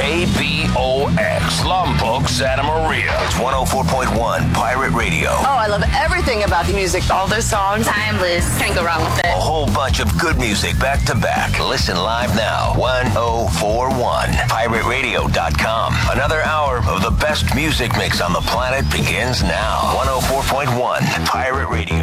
KBOX, Lombok, Santa Maria. It's 104.1 Pirate Radio. Oh, I love everything about the music. All those songs, timeless. Can't go wrong with it. A whole bunch of good music back to back. Listen live now. 1041 pirateradio.com. Another hour of the best music mix on the planet begins now. 104.1 Pirate Radio.